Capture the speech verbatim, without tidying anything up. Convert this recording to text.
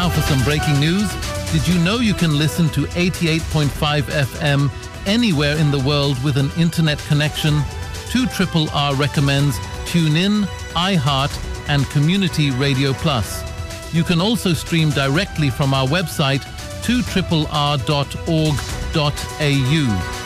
Now for some breaking news. Did you know you can listen to eighty-eight point five F M anywhere in the world with an internet connection? two R R recommends TuneIn, iHeart, and Community Radio Plus. You can also stream directly from our website two R R R dot org dot A U.